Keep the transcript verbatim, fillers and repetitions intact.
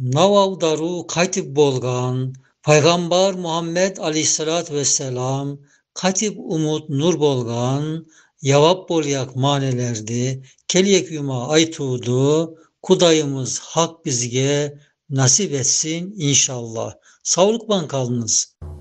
Navavdaru qaytib bo'lgan payg'ambar Muhammad alayhissalatu vesselam qaytib umut nur bo'lgan yavap bo'lyak manelerdi kelyek yuma aytudu Kudayımız hak bizge nasip etsin inşallah. Sağlık kalınız.